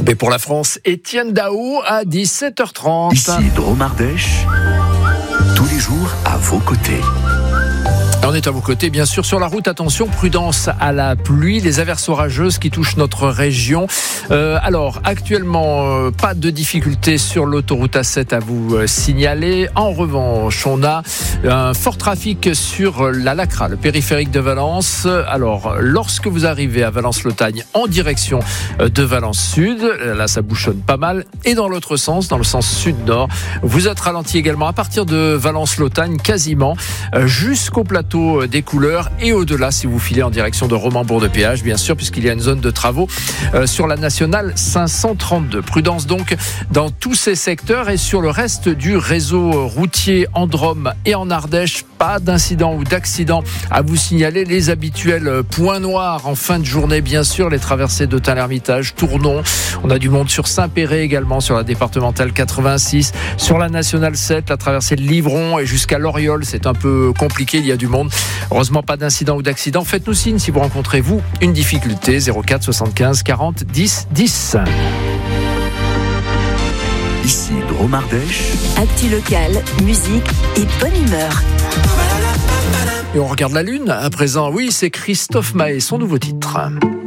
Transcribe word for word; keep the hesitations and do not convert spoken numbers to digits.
Mais pour la France, Étienne Daou à dix-sept heures trente. Ici Drôme Ardèche, tous les jours à vos côtés. On est à vos côtés, bien sûr, sur la route. Attention, prudence à la pluie, les averses orageuses qui touchent notre région. Euh, alors, actuellement, euh, pas de difficultés sur l'autoroute A sept à vous euh, signaler. En revanche, on a un fort trafic sur la Lacra, le périphérique de Valence. Alors, lorsque vous arrivez à Valence-Lotagne en direction euh, de Valence Sud, là, ça bouchonne pas mal. Et dans l'autre sens, dans le sens sud-nord, vous êtes ralenti également à partir de Valence-Lotagne, quasiment euh, jusqu'au plateau des Couleurs et au-delà si vous filez en direction de Romans-Bourg-de-Péage, bien sûr, puisqu'il y a une zone de travaux euh, sur la nationale cinq cent trente-deux. Prudence donc dans tous ces secteurs et sur le reste du réseau routier en Drôme et en Ardèche. Pas d'incident ou d'accident à vous signaler. Les habituels points noirs en fin de journée, bien sûr, les traversées de Tain-l'Hermitage, Tournon. On a du monde sur Saint-Péray également, sur la départementale quatre-vingt-six, sur la nationale sept, la traversée de Livron et jusqu'à Loriol. C'est un peu compliqué, il y a du monde. Heureusement, pas d'incident ou d'accident. Faites-nous signe si vous rencontrez, vous, une difficulté. zéro quatre soixante-quinze quarante dix dix. Ici Drôme Ardèche. Actu local, musique et bonne humeur. Et on regarde la lune à présent. Oui, c'est Christophe Maé, son nouveau titre.